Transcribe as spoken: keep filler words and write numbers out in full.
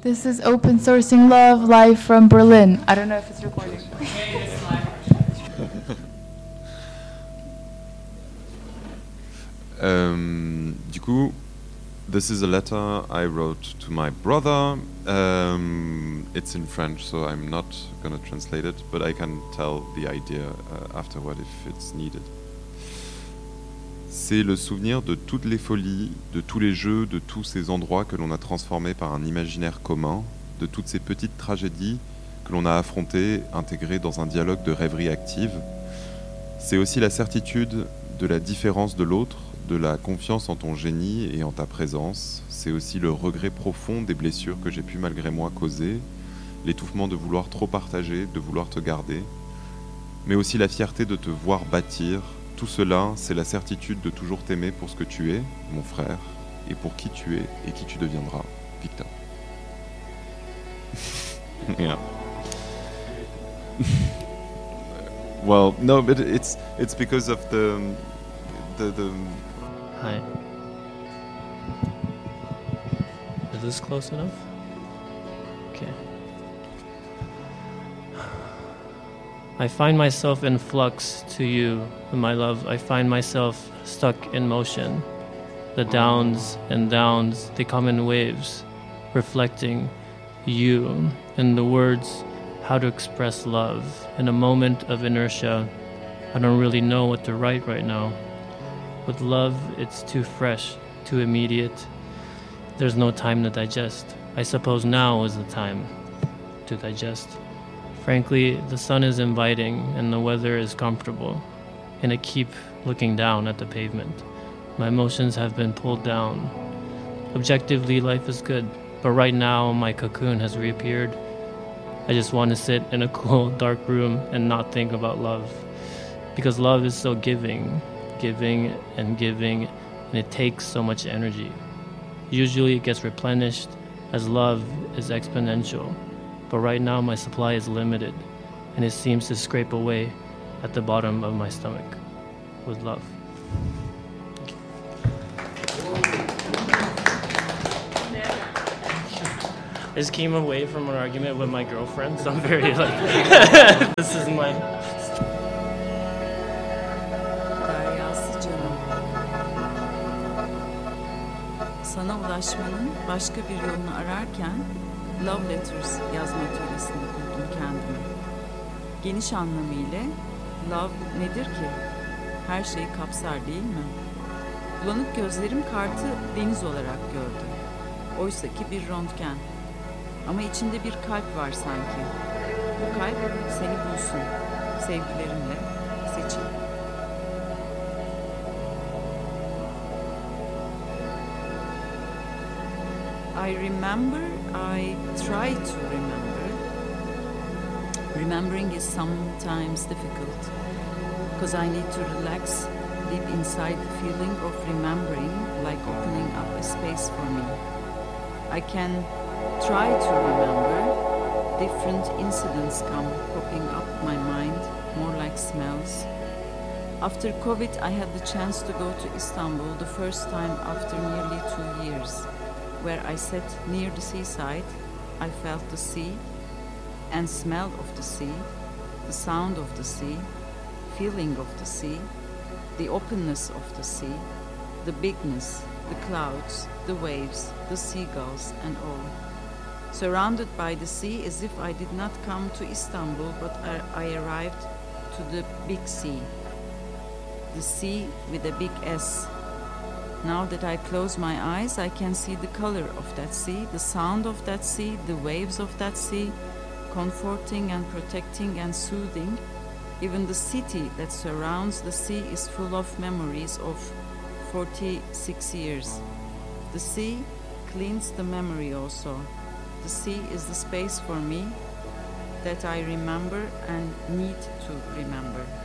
This is Open Sourcing Love live from Berlin. I don't know if it's recording. um, du coup, this is a letter I wrote to my brother. Um, it's in French, so I'm not gonna translate it, but I can tell the idea uh, afterward if it's needed. C'est le souvenir de toutes les folies, de tous les jeux, de tous ces endroits que l'on a transformés par un imaginaire commun, de toutes ces petites tragédies que l'on a affrontées, intégrées dans un dialogue de rêverie active. C'est aussi la certitude de la différence de l'autre, de la confiance en ton génie et en ta présence. C'est aussi le regret profond des blessures que j'ai pu malgré moi causer, l'étouffement de vouloir trop partager, de vouloir te garder, mais aussi la fierté de te voir bâtir. Tout cela, c'est la certitude de toujours t'aimer pour ce que tu es, mon frère, et pour qui tu es et qui tu deviendras, Victor. Yeah. Well, no, but it's it's because of the the the. Hi. Is this close enough? Okay. I find myself in flux to you, my love. I find myself stuck in motion. The downs and downs, they come in waves, reflecting you and the words, how to express love. In a moment of inertia, I don't really know what to write right now. With love, it's too fresh, too immediate. There's no time to digest. I suppose now is the time to digest. Frankly, the sun is inviting and the weather is comfortable, and I keep looking down at the pavement. My emotions have been pulled down. Objectively, life is good, but right now my cocoon has reappeared. I just want to sit in a cool, dark room and not think about love, because love is so giving, giving and giving, and it takes so much energy. Usually it gets replenished as love is exponential. But right now my supply is limited, and it seems to scrape away at the bottom of my stomach. With love. I just came away from an argument with my girlfriend, so I'm very like, this is my... Deryası canım. Sana ulaşmanın başka bir yolunu ararken Love Letters yazma atölyesinde buldum kendimi. Geniş anlamıyla love nedir ki? Her şeyi kapsar değil mi? Bulanık gözlerim kartı deniz olarak gördü. Oysaki bir röntgen. Ama içinde bir kalp var sanki. Bu kalp seni bulsun. Sevgilerimle seçil. I remember, I try to remember. Remembering is sometimes difficult because I need to relax deep inside the feeling of remembering, like opening up a space for me. I can try to remember. Different incidents come popping up my mind, more like smells. After COVID, I had the chance to go to Istanbul the first time after nearly two years. Where I sat near the seaside, I felt the sea and smell of the sea, the sound of the sea, feeling of the sea, the openness of the sea, the bigness, the clouds, the waves, the seagulls and all. Surrounded by the sea as if I did not come to Istanbul, but I, I arrived to the big sea. The sea with a big S. Now that I close my eyes, I can see the color of that sea, the sound of that sea, the waves of that sea, comforting and protecting and soothing. Even the city that surrounds the sea is full of memories of forty-six years. The sea cleans the memory also. The sea is the space for me that I remember and need to remember.